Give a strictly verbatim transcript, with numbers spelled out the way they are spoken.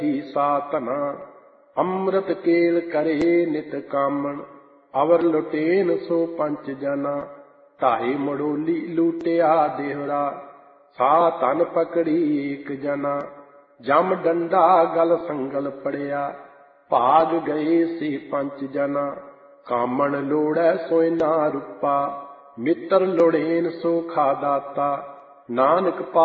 सा तना। अमृत केल करे नित कामण, अवर लुटेन सो पंच जना। ढाई मड़ोली लूटिया देहरा, सा तन पकड़ी एक जना। जम डंडा गल संगल पड़िया, भाग गए से पंच जना। कामण लोड़ै सोयना रूपा, मित्र लोड़ेन सो खा दाता। नानक